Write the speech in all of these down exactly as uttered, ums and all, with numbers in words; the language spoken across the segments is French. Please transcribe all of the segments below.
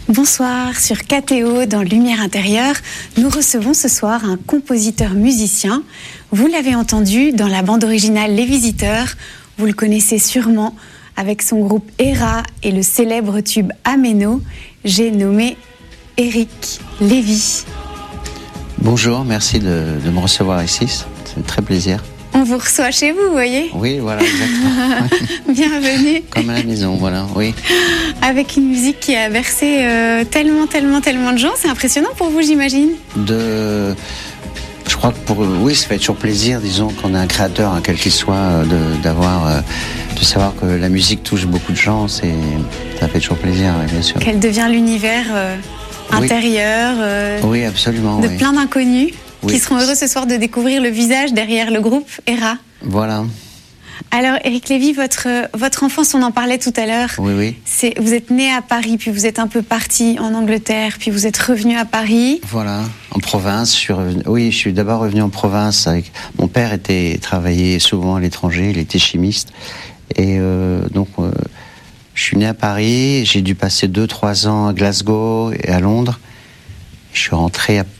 Bonsoir, sur K T O dans Lumière intérieure, nous recevons ce soir un compositeur-musicien. Vous l'avez entendu dans la bande originale Les Visiteurs, vous le connaissez sûrement avec son groupe Héra et le célèbre tube Améno. J'ai nommé Éric Lévy. Bonjour, merci de, de me recevoir ici, c'est un très plaisir. On vous reçoit chez vous, vous voyez ? Oui, voilà, exactement. Bienvenue. Comme à la maison, voilà, oui. Avec une musique qui a bercé euh, tellement, tellement, tellement de gens. C'est impressionnant pour vous, j'imagine ? De... Je crois que pour... Oui, ça fait toujours plaisir, disons, qu'on a un créateur, hein, quel qu'il soit, de, d'avoir... Euh, de savoir que la musique touche beaucoup de gens, c'est... ça fait toujours plaisir, oui, bien sûr. Qu'elle devient l'univers euh, oui. intérieur euh, oui, absolument, de oui. plein d'inconnus. Oui. Qui seront heureux ce soir de découvrir le visage derrière le groupe Héra. Voilà. Alors, Éric Lévy, votre, votre enfance, on en parlait tout à l'heure. Oui, oui. C'est, vous êtes né à Paris, puis vous êtes un peu parti en Angleterre, puis vous êtes revenu à Paris. Voilà, en province. Je suis revenu, oui, je suis d'abord revenu en province. Avec, mon père était travaillait souvent à l'étranger, il était chimiste. Et euh, donc, euh, je suis né à Paris. J'ai dû passer deux, trois ans à Glasgow et à Londres. Je suis rentré à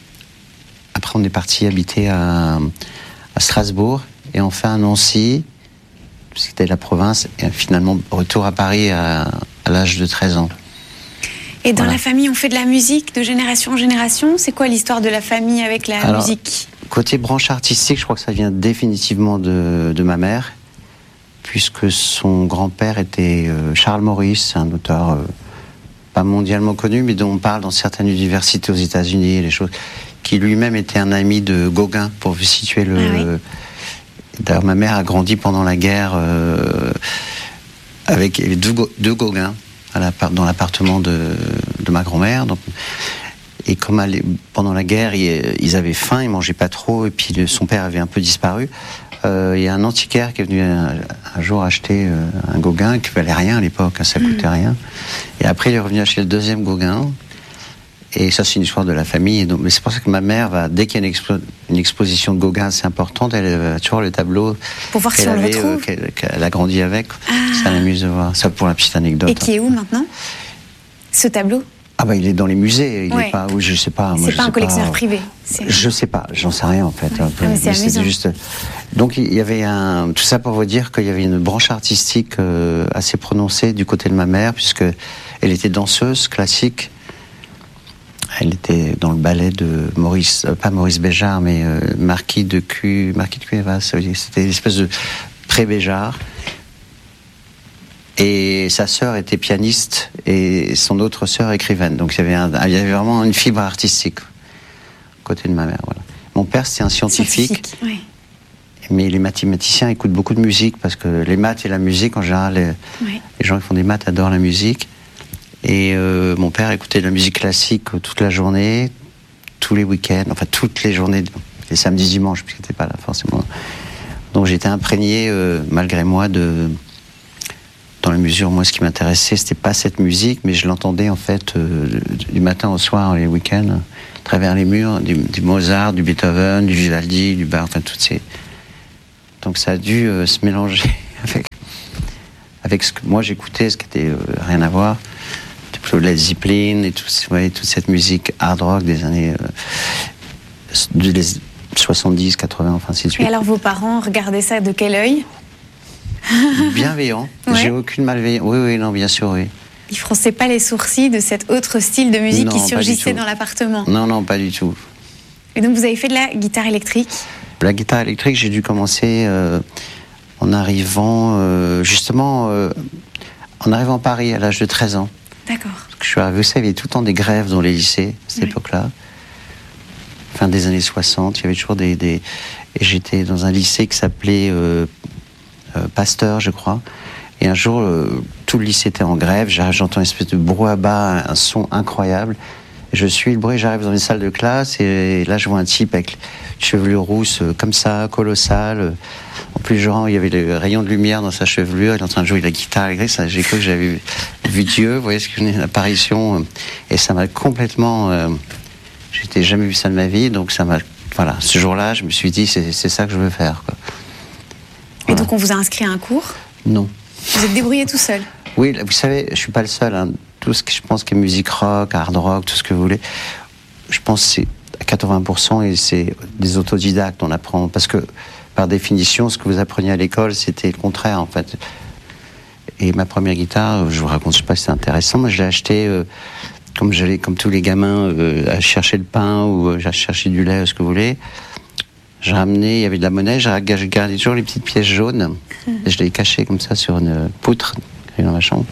Après, on est parti habiter à, à Strasbourg et enfin à Nancy, c'était la province, et finalement retour à Paris à, à l'âge de treize ans. Et dans voilà. la famille, on fait de la musique de génération en génération. C'est quoi l'histoire de la famille avec la Alors, musique ? Côté branche artistique, je crois que ça vient définitivement de, de ma mère, puisque son grand-père était euh, Charles Maurice, un auteur euh, pas mondialement connu, mais dont on parle dans certaines universités aux États-Unis, les choses... qui lui-même était un ami de Gauguin, pour vous situer le... Ah oui. D'ailleurs, ma mère a grandi pendant la guerre euh, avec deux, deux Gauguins à la, dans l'appartement de, de ma grand-mère. Donc, et comme elle, pendant la guerre, ils, ils avaient faim, ils mangeaient pas trop, et puis le, son père avait un peu disparu. Euh, il y a un antiquaire qui est venu un, un jour acheter euh, un Gauguin qui valait rien à l'époque, hein, ça coûtait mmh. rien. Et après, il est revenu acheter le deuxième Gauguin. Et ça, c'est une histoire de la famille. Et donc, mais c'est pour ça que ma mère va, dès qu'il y a une, expo- une exposition de Gauguin assez importante, elle va toujours le tableau pour voir qu'elle si on avait, le retrouve. Euh, qu'elle, qu'elle a grandi avec. Ah. Ça m'amuse de voir. Ça pour la petite anecdote. Et qui est où maintenant, ce tableau ? Ah bah il est dans les musées. Il ouais. est pas. Oui, je sais pas. C'est moi, pas je un sais collectionneur pas. privé. C'est... Je sais pas. J'en sais rien en fait. Ouais. Un peu. Ah, mais c'est mais amusant. juste. Donc il y avait un. Tout ça pour vous dire qu'il y avait une branche artistique euh, assez prononcée du côté de ma mère, puisque elle était danseuse classique. Elle était dans le ballet de Maurice, euh, pas Maurice Béjart, mais euh, Marquis de Cu, Marquis de Cuevas. C'était une espèce de pré-Béjart. Et sa sœur était pianiste et son autre sœur écrivaine. Donc il y avait, un, il y avait vraiment une fibre artistique côté de ma mère. Voilà. Mon père c'était un scientifique, scientifique oui. Mais les mathématiciens écoutent beaucoup de musique parce que les maths et la musique en général, les, oui. les gens qui font des maths adorent la musique. Et euh, mon père écoutait de la musique classique toute la journée, tous les week-ends, enfin toutes les journées, les samedis, dimanches, puisqu'il n'était pas là forcément. Donc j'étais imprégné, euh, malgré moi, de, dans la mesure, moi ce qui m'intéressait, c'était pas cette musique, mais je l'entendais en fait euh, du matin au soir, les week-ends, à travers les murs, du, du Mozart, du Beethoven, du Vivaldi, du Bach, enfin toutes ces... Donc ça a dû euh, se mélanger avec, avec ce que moi j'écoutais, ce qui était euh, rien à voir. Led Zeppelin et tout, ouais, toute cette musique hard rock des années euh, des soixante-dix, quatre-vingts, enfin ainsi de suite. Et alors vos parents regardaient ça de quel œil ? Bienveillant. Ouais. J'ai aucune malveillance. Oui, oui, non, bien sûr, oui. Ils fronçaient pas les sourcils de cet autre style de musique non, qui surgissait dans l'appartement ? Non, non, pas du tout. Et donc vous avez fait de la guitare électrique ? La guitare électrique, j'ai dû commencer euh, en arrivant, euh, justement, euh, en arrivant à Paris à l'âge de treize ans. D'accord. Je suis arrivé, vous savez, il y avait tout le temps des grèves dans les lycées, à cette oui. époque-là. Fin des années soixante, il y avait toujours des... des... Et j'étais dans un lycée qui s'appelait euh, euh, Pasteur, je crois. Et un jour, euh, tout le lycée était en grève. J'entends une espèce de brouhaha, un son incroyable. Et je suis le bruit, j'arrive dans une salle de classe et là, je vois un type avec une chevelure rousse comme ça, colossale. En plus, genre, il y avait le rayon de lumière dans sa chevelure. Il est en train de jouer de la guitare. J'ai cru que j'avais vu Dieu. Vous voyez ce que je veux dire, une apparition. Et ça m'a complètement... Euh, j'étais jamais vu ça de ma vie. Donc, ça m'a... Voilà, ce jour-là, je me suis dit, c'est, c'est ça que je veux faire, quoi. Voilà. Et donc, on vous a inscrit à un cours ? Non. Vous êtes débrouillé tout seul ? Oui, vous savez, je suis pas le seul. Hein. tout ce que je pense qui est musique rock, hard rock, tout ce que vous voulez, je pense que c'est à quatre-vingts pour cent et c'est des autodidactes, on apprend. Parce que, par définition, ce que vous appreniez à l'école, c'était le contraire, en fait. Et ma première guitare, je vous raconte, je sais pas si c'est intéressant, moi je l'ai achetée, euh, comme j'allais, comme tous les gamins, euh, à chercher le pain ou euh, à chercher du lait, ce que vous voulez. J'ai ramené, il y avait de la monnaie, j'ai gardé toujours les petites pièces jaunes, et je l'ai cachée comme ça sur une poutre dans ma chambre.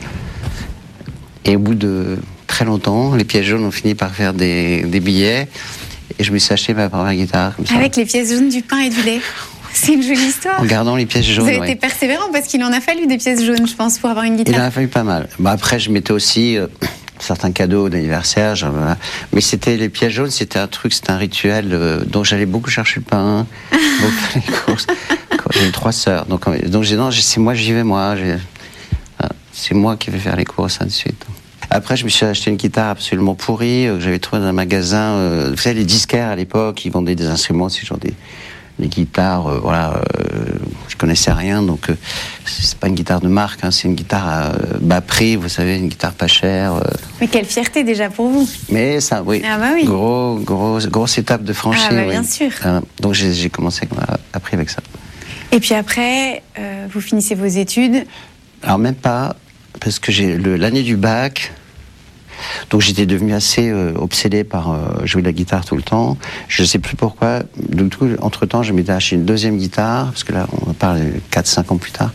Et au bout de très longtemps, les pièces jaunes ont fini par faire des, des billets, et je me suis acheté ma première guitare comme ça. Avec les pièces jaunes, du pain et du lait. C'est une jolie histoire. En gardant les pièces jaunes. Vous avez ouais. été persévérant parce qu'il en a fallu des pièces jaunes, je pense, pour avoir une guitare. Il en a fallu pas mal. Bah, après, je mettais aussi euh, certains cadeaux d'anniversaire. Genre, voilà. Mais c'était les pièces jaunes, c'était un truc, c'était un rituel. Euh, donc j'allais beaucoup chercher le pain, beaucoup faire les courses. J'ai trois sœurs. Donc, donc j'ai, non, c'est moi, j'y vais, moi. J'ai, voilà, c'est moi qui vais faire les courses, ainsi de suite. Après, je me suis acheté une guitare absolument pourrie euh, que j'avais trouvée dans un magasin. Euh, vous savez, les disquaires à l'époque, ils vendaient des instruments, c'est genre des. Les guitares, euh, voilà, euh, je connaissais rien, donc euh, c'est pas une guitare de marque, hein, c'est une guitare à euh, bas prix, vous savez, une guitare pas chère. Euh. Mais quelle fierté déjà pour vous. Mais ça, oui, ah bah oui. Gros, gros, grosse étape de franchir. Ah bah oui. bien sûr. Euh, donc j'ai, j'ai commencé euh, après avec ça. Et puis après, euh, vous finissez vos études. Alors même pas, parce que j'ai le, l'année du bac. Donc j'étais devenu assez euh, obsédé par euh, jouer de la guitare tout le temps. Je ne sais plus pourquoi. Donc, du coup, entre-temps, je m'étais acheté une deuxième guitare, parce que là, on parle quatre cinq ans plus tard.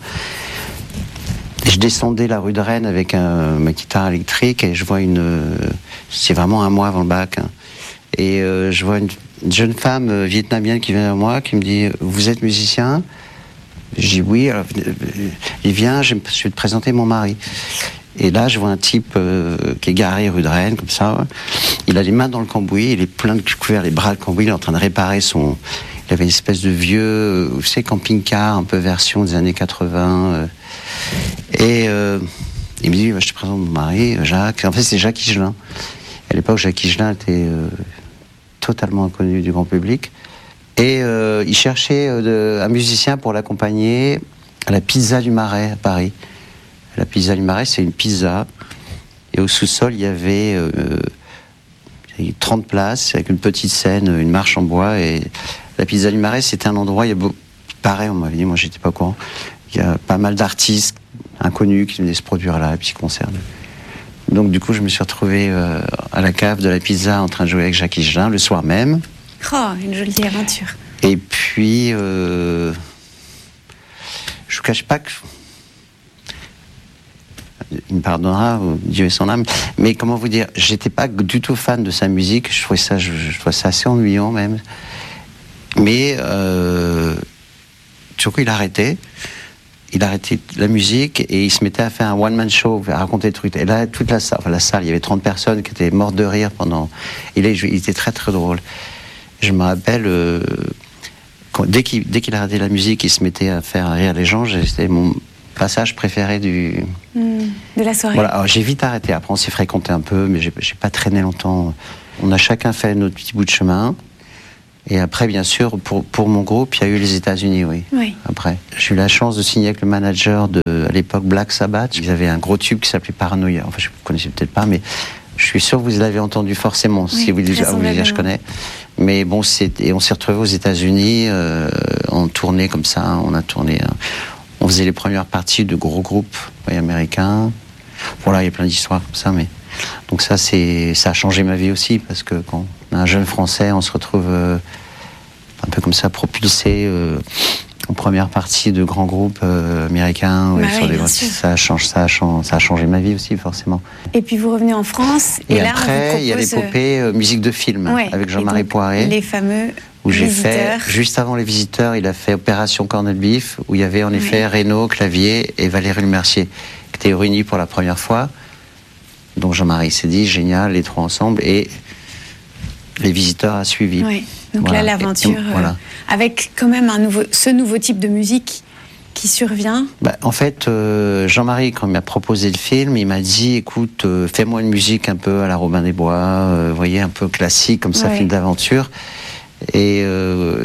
Et je descendais la rue de Rennes avec un, ma guitare électrique et je vois une... Euh, c'est vraiment un mois avant le bac. Hein, et euh, je vois une, une jeune femme euh, vietnamienne qui vient vers moi, qui me dit « Vous êtes musicien ?» Je dis « Oui. » Alors, il vient, je vais te présenter mon mari. Et là, je vois un type euh, qui est garé rue de Rennes, comme ça. Il a les mains dans le cambouis, il est plein de couverts, les bras de cambouis, il est en train de réparer son... Il avait une espèce de vieux, vous savez, camping-car, un peu version des années quatre-vingts. Euh, et euh, il me dit, bah, je te présente mon mari, Jacques. En fait, c'est Jacques Higelin. À l'époque, Jacques Higelin était euh, totalement inconnu du grand public. Et euh, il cherchait euh, de, un musicien pour l'accompagner à la Pizza du Marais, à Paris. La Pizza du Marais, c'est une pizza. Et au sous-sol, il y avait euh, trente places, avec une petite scène, une marche en bois. Et la Pizza du Marais, c'était un endroit, il y a beau... pareil, on m'avait dit, moi j'étais pas au courant. Il y a pas mal d'artistes inconnus qui venaient se produire là, et puis concerts. Donc du coup, je me suis retrouvé euh, à la cave de la pizza en train de jouer avec Jacques Higelin le soir même. Oh, une jolie aventure. Et puis, euh, je vous cache pas que... Il me pardonnera, Dieu et son âme. Mais comment vous dire, j'étais pas du tout fan de sa musique. Je trouvais ça, je, je trouvais ça assez ennuyant même. Mais euh, du coup, il arrêtait. Il arrêtait la musique et il se mettait à faire un one-man show, à raconter des trucs. Et là, toute la salle, enfin, la salle, il y avait trente personnes qui étaient mortes de rire pendant. Et là, il était très très drôle. Je me rappelle, euh, quand, dès qu'il dès qu'il arrêtait la musique, il se mettait à faire rire les gens. C'était mon passage préféré du mmh, de la soirée. Voilà, alors j'ai vite arrêté. Après, on s'est fréquenté un peu, mais j'ai, j'ai pas traîné longtemps. On a chacun fait notre petit bout de chemin. Et après, bien sûr, pour, pour mon groupe, il y a eu les États-Unis, oui. oui. Après, j'ai eu la chance de signer avec le manager de, à l'époque, Black Sabbath. Ils avaient un gros tube qui s'appelait Paranoia. Enfin, je ne connaissais peut-être pas, mais je suis sûr que vous l'avez entendu forcément. Oui, si vous dites, ah, vous dire, je connais. Mais bon, c'est, et on s'est retrouvés aux États-Unis, euh, en tournée comme ça. On a tourné. Euh, on faisait les premières parties de gros groupes oui, américains. Voilà, il y a plein d'histoires comme ça, mais donc ça, c'est, ça a changé ma vie aussi parce que quand on est un jeune Français, on se retrouve euh, un peu comme ça propulsé euh, en première partie de grands groupes euh, américains. Bah oui, sur oui, des, ça change, ça a changé, ça a changé ma vie aussi forcément. Et puis vous revenez en France et, et là après, on vous propose... il y a l'épopée euh, musique de film ouais, avec Jean-Marie Poiré. Les fameux où j'ai visiteurs. fait, juste avant les visiteurs, il a fait Opération Corned Beef, où il y avait en effet oui. Renaud, Clavier et Valérie Lemercier, qui étaient réunis pour la première fois. Donc Jean-Marie s'est dit, génial, les trois ensemble, et les visiteurs a suivi. Oui. Donc voilà. Là, l'aventure, et, et, voilà. euh, avec quand même un nouveau, ce nouveau type de musique qui survient. Bah, en fait, euh, Jean-Marie, quand il m'a proposé le film, il m'a dit, écoute, euh, fais-moi une musique un peu à la Robin des Bois, euh, vous voyez, un peu classique, comme ça, ouais. film d'aventure. Et euh,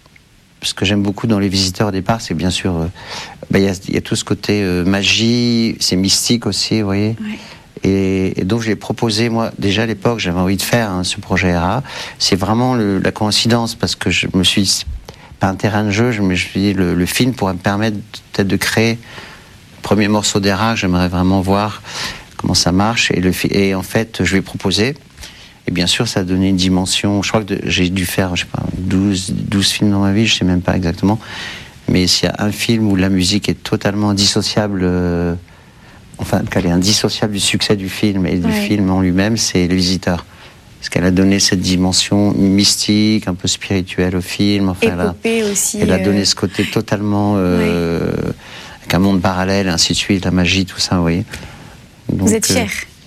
ce que j'aime beaucoup dans les visiteurs au départ, c'est bien sûr, il euh, bah, y, y a tout ce côté euh, magie, c'est mystique aussi, vous voyez. Ouais. Et, et donc je l'ai proposé, moi, déjà à l'époque, j'avais envie de faire hein, ce projet R A. C'est vraiment le, la coïncidence, parce que je me suis dit, pas un terrain de jeu, je me suis dit, le, le film pourrait me permettre peut-être de créer le premier morceau d'R A, que j'aimerais vraiment voir comment ça marche. Et, le, et en fait, je lui ai proposé. Et bien sûr, ça a donné une dimension. Je crois que de, j'ai dû faire, je sais pas, douze, douze films dans ma vie, je sais même pas exactement. Mais s'il y a un film où la musique est totalement indissociable, euh, enfin, qu'elle est indissociable du succès du film et du ouais. film en lui-même, c'est Les Visiteurs. Parce qu'elle a donné cette dimension mystique, un peu spirituelle au film. Enfin, Épopée elle a, aussi. Elle a euh... donné ce côté totalement... Euh, ouais. Avec un monde parallèle, ainsi de suite, la magie, tout ça, vous voyez. Donc, vous êtes fier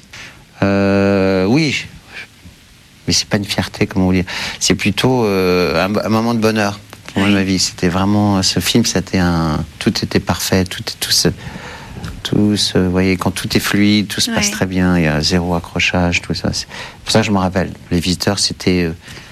euh, euh, Oui. Mais c'est pas une fierté, comment vous dire. C'est plutôt euh, un, un moment de bonheur pour oui. moi, ma vie. C'était vraiment... Ce film, c'était un... Tout était parfait, tout, tout se... Tout se, vous voyez, quand tout est fluide, tout se ouais. passe très bien, il y a zéro accrochage, tout ça. C'est pour ça que je me rappelle. Les Visiteurs, c'était... Euh,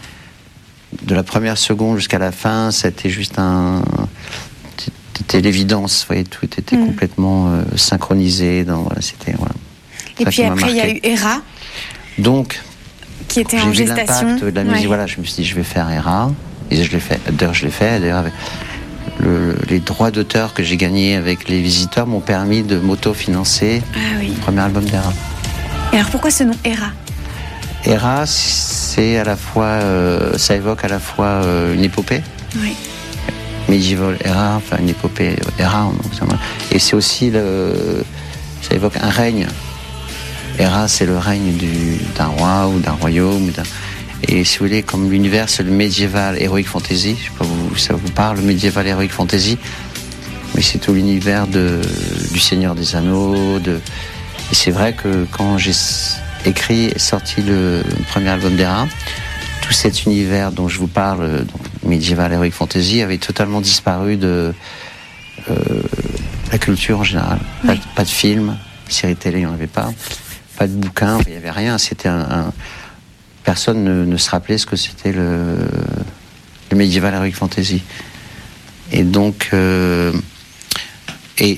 de la première seconde jusqu'à la fin, c'était juste un... C'était l'évidence, vous voyez, tout était mmh. complètement euh, synchronisé. Dans, voilà, c'était, voilà. Et puis après, il y a eu R A. Donc, qui était j'ai en vu gestation. L'impact de la musique, ouais. voilà, je me suis dit, je vais faire R A. Et je l'ai fait. D'ailleurs, je l'ai fait. D'ailleurs, avec le, les droits d'auteur que j'ai gagnés avec Les Visiteurs m'ont permis de m'auto-financer ah, oui. le premier album d'R A. Et alors, pourquoi ce nom R A? R A, c'est à la fois, euh, ça évoque à la fois euh, une épopée. Oui. Medieval Era, enfin une épopée Era, et c'est aussi le, ça évoque un règne. Era, c'est le règne du, d'un roi ou d'un royaume, d'un, et si vous voulez, comme l'univers, c'est le médiéval heroic fantasy. Je sais pas, vous, ça vous parle, le médiéval heroic fantasy, mais c'est tout l'univers de, du Seigneur des Anneaux. De, et c'est vrai que quand j'ai écrit et sorti le, le premier album d'Era, tout cet univers dont je vous parle, donc Medieval Heroic Fantasy, avait totalement disparu de euh, la culture en général. Oui. Pas, pas de films, séries télé, il n'y en avait pas. Pas de bouquins, il n'y avait rien. C'était un, un... Personne ne, ne se rappelait ce que c'était le, le Medieval Heroic Fantasy. Et donc... Euh... Et...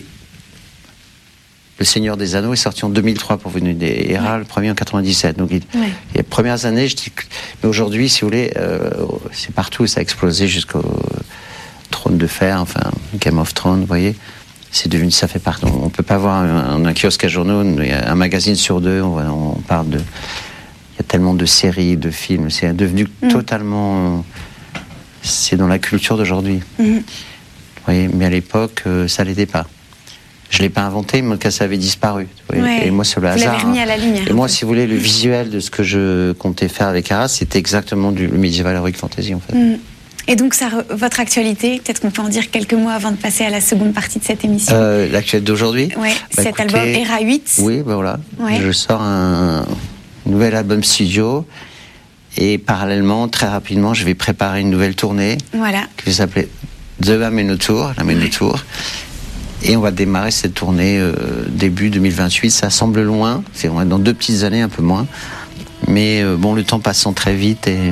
Le Seigneur des Anneaux est sorti en deux mille trois pour venir des R A, ouais. le premier en quatre-vingt-dix-sept. Donc, il, ouais. les premières années, je dis, mais aujourd'hui, si vous voulez, euh, c'est partout, ça a explosé jusqu'au Trône de Fer, enfin, Game of Thrones, vous voyez. C'est devenu, ça fait partout. On peut pas voir un, un kiosque à journaux, un magazine sur deux, on, on parle de, il y a tellement de séries, de films, c'est devenu mmh. totalement, c'est dans la culture d'aujourd'hui. Mmh. Vous voyez, mais à l'époque, ça l'était pas. Je ne l'ai pas inventé, mais ça avait disparu. Ouais. Et moi, c'est le hasard. Vous l'avez remis à la lumière. Et moi, si vous voulez, le visuel de ce que je comptais faire avec Ara, c'était exactement du Medieval Heroic Fantasy, en fait. Mm. Et donc, ça, votre actualité, peut-être qu'on peut en dire quelques mots avant de passer à la seconde partie de cette émission. Euh, l'actualité d'aujourd'hui. Oui, bah, cet écoutez, album R A huit. Oui, ben voilà. Ouais. Je sors un nouvel album studio. Et parallèlement, très rapidement, je vais préparer une nouvelle tournée. Voilà. Qui va s'appeler The Ameno Tour, la Ameno ouais. Tour. Et on va démarrer cette tournée euh, début deux mille vingt-huit. Ça semble loin, c'est dans deux petites années, un peu moins. Mais euh, bon, le temps passant très vite et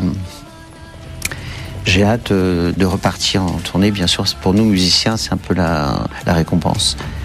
j'ai hâte euh, de repartir en tournée. Bien sûr, pour nous musiciens, c'est un peu la, la récompense.